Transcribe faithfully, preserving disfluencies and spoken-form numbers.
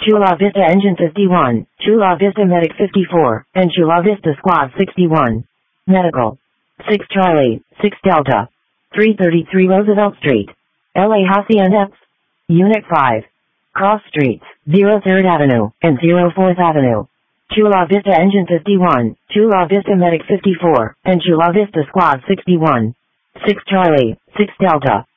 Chula Vista Engine fifty-one, Chula Vista Medic fifty-four, and Chula Vista Squad sixty-one. Medical. six Charlie, six Delta. three thirty-three Roosevelt Street. L A Hacienda. Unit five. Cross Streets, zero third Avenue, and zero fourth Avenue. Chula Vista Engine fifty-one, Chula Vista Medic fifty-four, and Chula Vista Squad sixty-one. six Charlie, six Delta.